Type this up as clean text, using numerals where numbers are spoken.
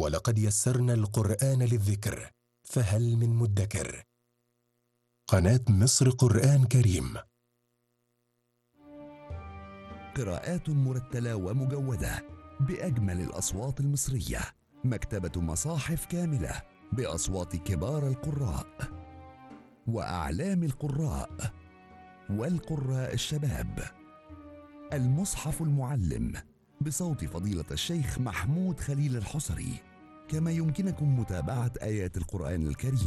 ولقد يسرنا القرآن للذكر فهل من مدكر. قناة مصر قرآن كريم. قراءات مرتلة ومجودة بأجمل الأصوات المصرية. مكتبة مصاحف كاملة بأصوات كبار القراء وأعلام القراء والقراء الشباب. المصحف المعلم بصوت فضيلة الشيخ محمود خليل الحصري. كما يمكنكم متابعة آيات القرآن الكريم